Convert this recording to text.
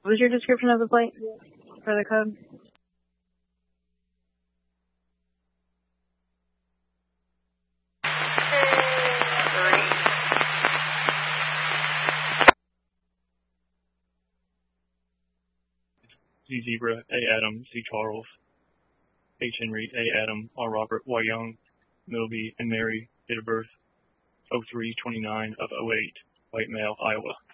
What was your description of the plate for the code? Z Zebra, A Adam, C Charles, H Henry, A Adam, R Robert, Y Young, Milby, and Mary, date of birth 03/29/08, white male, Iowa.